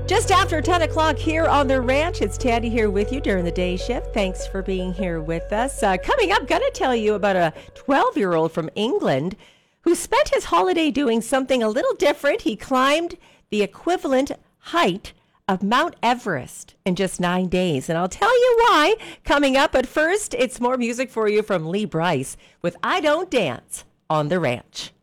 Just after 10 o'clock here on the ranch, it's Tandy here with you during the day shift. Thanks for being here with us. Coming up, going to tell you about a 12-year-old from England who spent his holiday doing something a little different. He climbed the equivalent height of Mount Everest in just 9 days. And I'll tell you why coming up. But first, it's more music for you from Lee Brice with I Don't Dance on the Ranch.